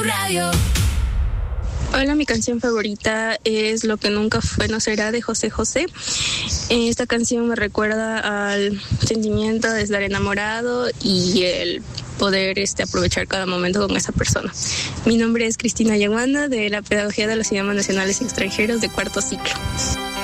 Radio. Hola, mi canción favorita es Lo que nunca fue no será de José José. Esta canción me recuerda al sentimiento de estar enamorado y el poder aprovechar cada momento con esa persona. Mi nombre es Cristina Yaguana, de la Pedagogía de los Idiomas Nacionales y Extranjeros de cuarto ciclo.